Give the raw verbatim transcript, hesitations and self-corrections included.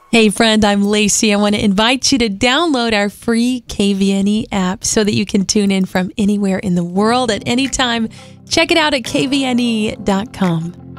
Hey friend, I'm Lacey. I want to invite you to download our free K V N E app so that you can tune in from anywhere in the world at any time. Check it out at K V N E dot com.